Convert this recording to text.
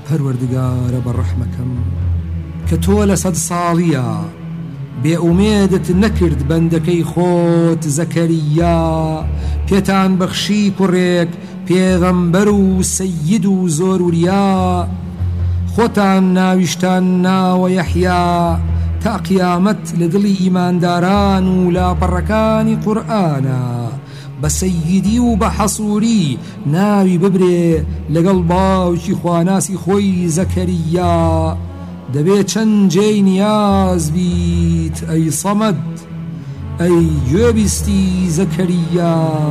پەروەردگارە بە ڕەحمەکەم کە تۆ لە 100 ساڵیە بێئومێدت نەکرد بەندەکەی خۆت زەکەریا پێتان بەخشی کوڕێک پێغەمبەر و سەید و زۆر وریا خۆتان ناویشتان ناوە یەحیا تا قیامەت لە دڵی ئیمانداران و لاپەڕەکانی قورئانە بە سەیدی و بە حەسووری ناوی ببرێ لەگەڵ باوکی خواناسی خۆی زەکەریا دەبێت چەند جێی نیاز بیت ئەی سەمەد ئەی گوێبیستی زەکەریا